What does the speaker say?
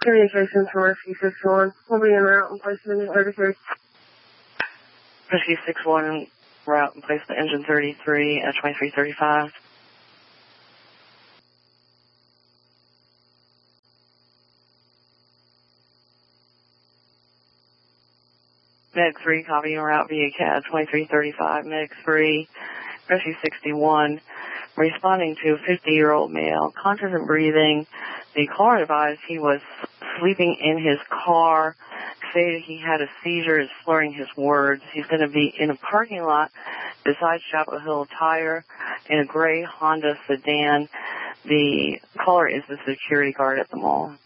Communications from Rescue 61. We'll be en route and place engine 33. Rescue 61, route and place the engine 33 at 2335. Meg 3, copy en route via CAD 2335. Meg 3, Rescue 61, responding to a 50-year-old male, conscious and breathing. The caller advised he was sleeping in his car, stated he had a seizure, is slurring his words. He's going to be in a parking lot beside Chapel Hill Tire in a gray Honda sedan. The caller is the security guard at the mall.